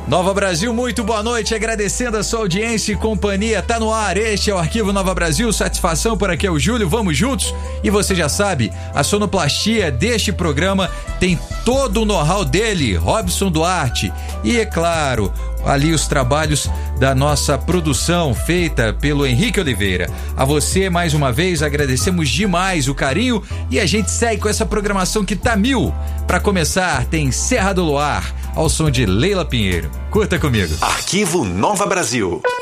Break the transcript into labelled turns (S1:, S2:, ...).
S1: Nova Brasil, muito boa noite, agradecendo a sua audiência e companhia, tá no ar, este é o Arquivo Nova Brasil, satisfação, por aqui é o Júlio, vamos juntos, e você já sabe, a sonoplastia deste programa tem todo o know-how dele, Robson Duarte, e é claro, ali os trabalhos da nossa produção feita pelo Henrique Oliveira. A você, mais uma vez, agradecemos demais o carinho e a gente segue com essa programação que tá mil. Para começar, tem Serra do Luar, ao som de Leila Pinheiro. Curta comigo.
S2: Arquivo Nova Brasil.